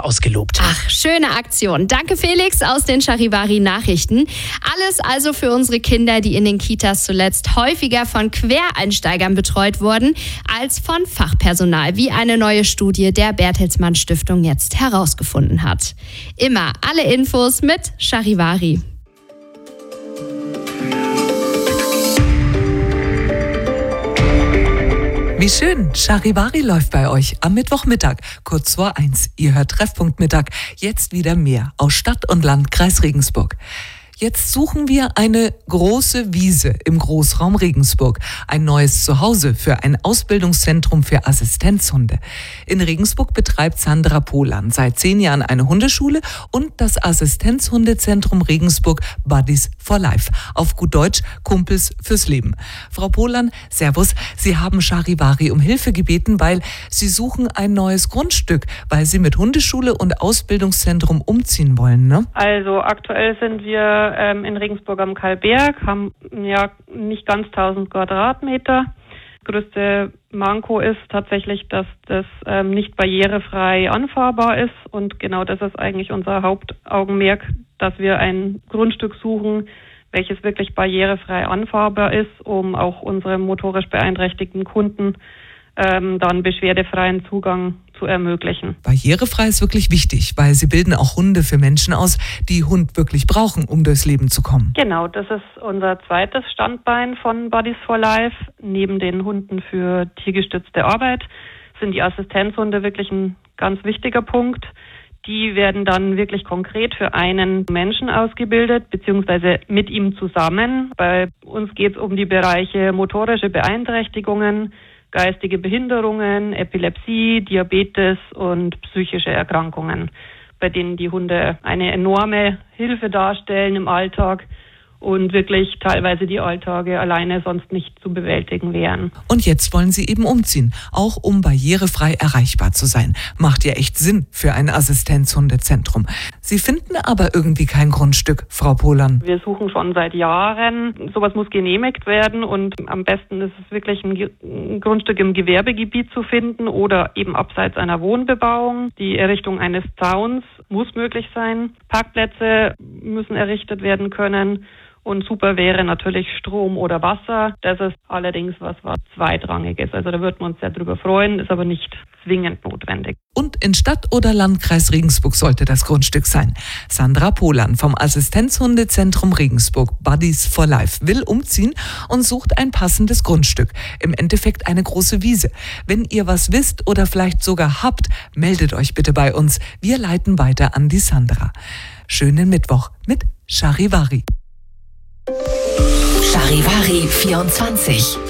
ausgelobt. Ach, schöne Aktion. Danke Felix aus den Charivari-Nachrichten. Alles also für unsere Kinder, die in den Kitas zuletzt häufiger von Quereinsteigern betreut wurden, als von Fachpersonal, wie eine neue Studie der Bertelsmann Stiftung jetzt herausgefunden hat. Immer alle Infos mit Charivari. Wie schön, Charivari läuft bei euch am Mittwochmittag, kurz vor 1. Ihr hört Treffpunkt Mittag, jetzt wieder mehr aus Stadt und Landkreis Regensburg. Jetzt suchen wir eine große Wiese im Großraum Regensburg. Ein neues Zuhause für ein Ausbildungszentrum für Assistenzhunde. In Regensburg betreibt Sandra Pohlan seit 10 Jahren eine Hundeschule und das Assistenzhundezentrum Regensburg Buddies for Life. Auf gut Deutsch, Kumpels fürs Leben. Frau Pohlan, Servus. Sie haben Charivari um Hilfe gebeten, weil Sie suchen ein neues Grundstück, weil Sie mit Hundeschule und Ausbildungszentrum umziehen wollen, ne? Also aktuell sind wir in Regensburg am Karlberg, haben ja nicht ganz 1000 Quadratmeter. Größte Manko ist tatsächlich, dass das nicht barrierefrei anfahrbar ist, und genau das ist eigentlich unser Hauptaugenmerk, dass wir ein Grundstück suchen, welches wirklich barrierefrei anfahrbar ist, um auch unsere motorisch beeinträchtigten Kunden dann beschwerdefreien Zugang zu ermöglichen. Barrierefrei ist wirklich wichtig, weil Sie bilden auch Hunde für Menschen aus, die Hund wirklich brauchen, um durchs Leben zu kommen. Genau, das ist unser zweites Standbein von Buddies for Life. Neben den Hunden für tiergestützte Arbeit sind die Assistenzhunde wirklich ein ganz wichtiger Punkt. Die werden dann wirklich konkret für einen Menschen ausgebildet, beziehungsweise mit ihm zusammen. Bei uns geht es um die Bereiche motorische Beeinträchtigungen, geistige Behinderungen, Epilepsie, Diabetes und psychische Erkrankungen, bei denen die Hunde eine enorme Hilfe darstellen im Alltag und wirklich teilweise die Alltage alleine sonst nicht zu bewältigen wären. Und jetzt wollen Sie eben umziehen, auch um barrierefrei erreichbar zu sein. Macht ja echt Sinn für ein Assistenzhundezentrum. Sie finden aber irgendwie kein Grundstück, Frau Pohlan. Wir suchen schon seit Jahren. Sowas muss genehmigt werden, und am besten ist es wirklich ein Grundstück im Gewerbegebiet zu finden oder eben abseits einer Wohnbebauung. Die Errichtung eines Zauns muss möglich sein. Parkplätze müssen errichtet werden können. Und super wäre natürlich Strom oder Wasser. Das ist allerdings was Zweitrangiges. Also da würden wir uns sehr drüber freuen, ist aber nicht zwingend notwendig. Und in Stadt oder Landkreis Regensburg sollte das Grundstück sein. Sandra Pohlan vom Assistenzhundezentrum Regensburg Buddies for Life will umziehen und sucht ein passendes Grundstück. Im Endeffekt eine große Wiese. Wenn ihr was wisst oder vielleicht sogar habt, meldet euch bitte bei uns. Wir leiten weiter an die Sandra. Schönen Mittwoch mit Charivari. Charivari 24.